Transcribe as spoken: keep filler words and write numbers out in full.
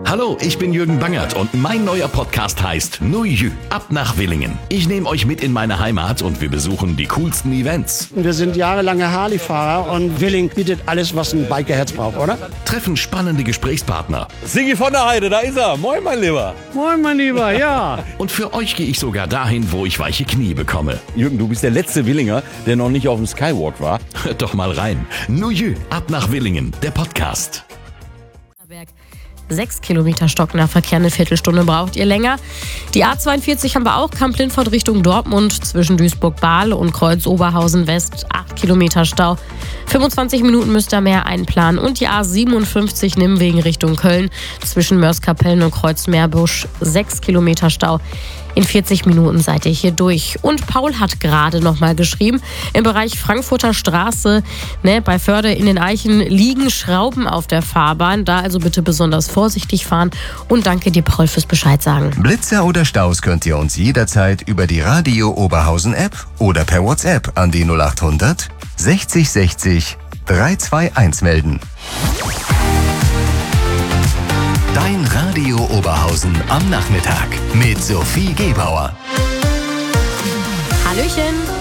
Hallo, ich bin Jürgen Bangert und mein neuer Podcast heißt Nu Jü, ab nach Willingen. Ich nehme euch mit in meine Heimat und wir besuchen die coolsten Events. Wir sind jahrelange Harley-Fahrer und Willingen bietet alles, was ein Bikerherz braucht, oder? Treffen spannende Gesprächspartner. Sigi von der Heide, da ist er. Moin, mein Lieber. Moin, mein Lieber, ja. Und für euch gehe ich sogar dahin, wo ich weiche Knie bekomme. Jürgen, du bist der letzte Willinger, der noch nicht auf dem Skywalk war. Hört doch mal rein. Nu Jü, ab nach Willingen, der Podcast. Sechs Kilometer Stocknahverkehr, eine Viertelstunde braucht ihr länger. Die A zweiundvierzig haben wir auch, Kamp-Lindfort Richtung Dortmund, zwischen Duisburg-Bahl und Kreuz-Oberhausen-West, acht Kilometer Stau. fünfundzwanzig Minuten müsst ihr mehr einplanen. Und die A siebenundfünfzig Nimwegen Richtung Köln, zwischen Mörs-Kapellen und Kreuz-Meerbusch, sechs Kilometer Stau. In vierzig Minuten seid ihr hier durch. Und Paul hat gerade noch mal geschrieben, im Bereich Frankfurter Straße, ne, bei Förde in den Eichen liegen Schrauben auf der Fahrbahn. Da also bitte besonders vorsichtig fahren. Und danke dir, Paul, fürs Bescheid sagen. Blitzer oder Staus könnt ihr uns jederzeit über die Radio Oberhausen App oder per WhatsApp an die null achthundert sechzig sechzig dreihundertzweiundundzwanzig melden. Dein Radio Oberhausen am Nachmittag mit Sophie Gebauer. Hallöchen.